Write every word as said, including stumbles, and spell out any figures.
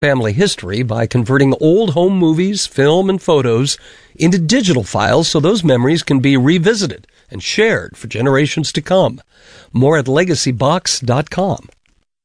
family history by converting old home movies, film, and photos into digital files so those memories can be revisited and shared for generations to come. More at legacy box dot com.